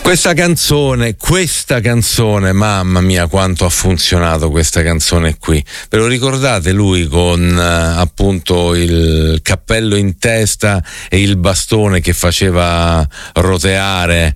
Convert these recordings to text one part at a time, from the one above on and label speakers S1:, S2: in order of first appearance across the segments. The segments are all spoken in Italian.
S1: Questa canzone, mamma mia quanto ha funzionato questa canzone qui. Ve lo ricordate lui con appunto il cappello in testa e il bastone che faceva roteare?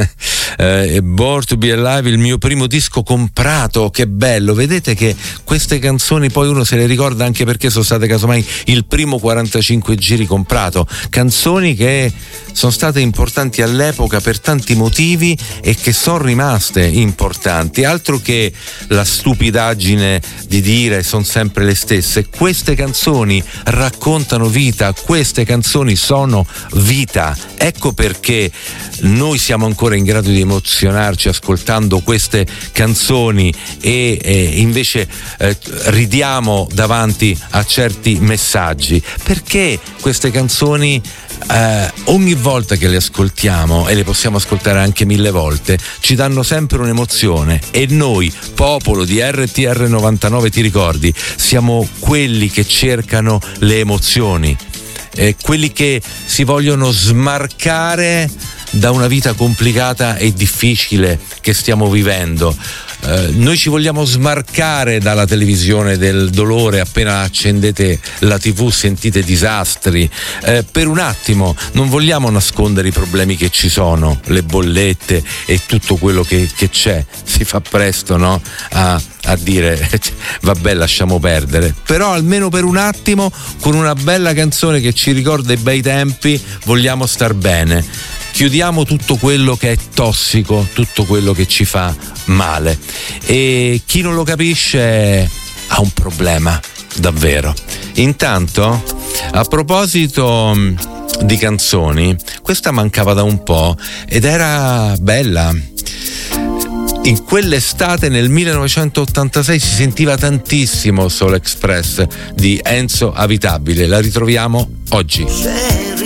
S1: Born to Be Alive, il mio primo disco comprato, che bello. Vedete che queste canzoni poi uno se le ricorda anche perché sono state casomai il primo 45 giri comprato, canzoni che sono state importanti all'epoca per tanti motivi e che sono rimaste importanti. Altro che la stupidaggine di dire sono sempre le stesse. Queste canzoni raccontano vita, queste canzoni sono vita. Ecco perché noi siamo ancora in grado di emozionarci ascoltando queste canzoni e invece ridiamo davanti a certi messaggi, perché queste canzoni ogni volta che le ascoltiamo, e le possiamo ascoltare anche 1000 volte, ci danno sempre un'emozione. E noi, popolo di RTR 99, ti ricordi, siamo quelli che cercano le emozioni, quelli che si vogliono smarcare da una vita complicata e difficile che stiamo vivendo. Noi ci vogliamo smarcare dalla televisione del dolore. Appena accendete la TV sentite disastri, per un attimo non vogliamo nascondere i problemi che ci sono, le bollette e tutto quello che c'è. Si fa presto, no? A dire vabbè, lasciamo perdere, però almeno per un attimo con una bella canzone che ci ricorda i bei tempi vogliamo star bene. Chiudiamo tutto quello che è tossico, tutto quello che ci fa male, e chi non lo capisce ha un problema davvero. Intanto, a proposito di canzoni, questa mancava da un po' ed era bella. In quell'estate nel 1986 si sentiva tantissimo Soul Express di Enzo Avitabile. La ritroviamo oggi.